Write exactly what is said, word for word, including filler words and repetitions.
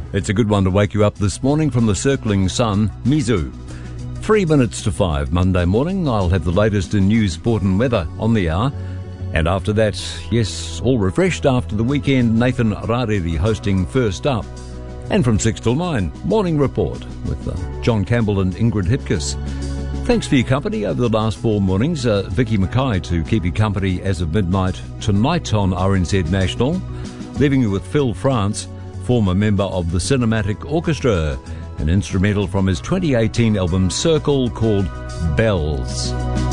It's a good one to wake you up this morning from the circling sun, Mizu. Three minutes to five Monday morning. I'll have the latest in news, sport and weather on the hour. And after that, yes, all refreshed after the weekend, Nathan Rareri hosting First Up. And from six till nine, Morning Report with uh, John Campbell and Ingrid Hipkiss. Thanks for your company over the last four mornings. Uh, Vicky Mackay to keep you company as of midnight tonight on R N Z National. Leaving you with Phil France, former member of the Cinematic Orchestra, an instrumental from his twenty eighteen album Circle called Bells.